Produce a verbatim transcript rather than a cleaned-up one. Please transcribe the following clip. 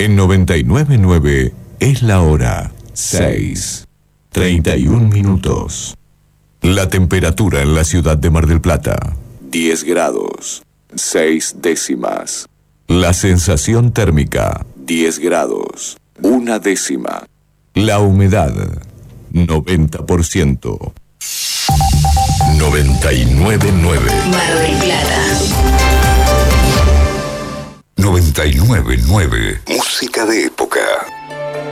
En noventa y nueve punto nueve es la hora seis, treinta y un minutos. La temperatura en la ciudad de Mar del Plata, diez grados, seis décimas. La sensación térmica, diez grados, una décima. La humedad, noventa por ciento. noventa y nueve punto nueve Mar del Plata. noventa y nueve punto nueve Música de época.